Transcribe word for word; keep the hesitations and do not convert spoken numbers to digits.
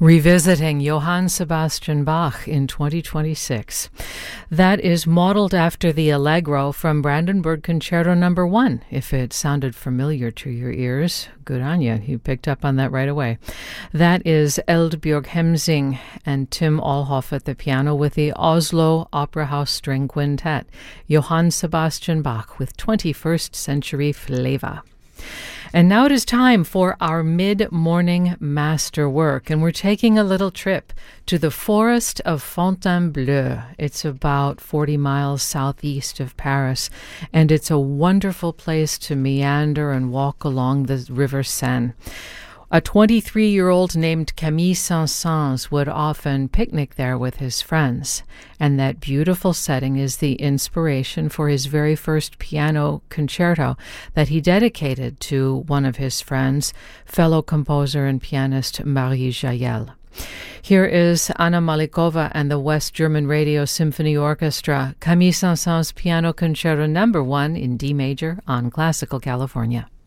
Revisiting Johann Sebastian Bach in twenty twenty-six. That is modeled after the Allegro from Brandenburg Concerto Number One. If it sounded familiar to your ears, good on you. You picked up on that right away. That is Eldbjörg Hemsing and Tim Alhoff at the piano with the Oslo Opera House String Quintet. Johann Sebastian Bach with twenty-first century flavor. And now it is time for our mid-morning masterwork, and we're taking a little trip to the forest of Fontainebleau. It's about forty miles southeast of Paris, and it's a wonderful place to meander and walk along the River Seine. A twenty-three-year-old named Camille Saint-Saëns would often picnic there with his friends, and that beautiful setting is the inspiration for his very first piano concerto that he dedicated to one of his friends, fellow composer and pianist Marie Jaël. Here is Anna Malikova and the West German Radio Symphony Orchestra, Camille Saint-Saëns Piano Concerto Number One in D major on Classical California.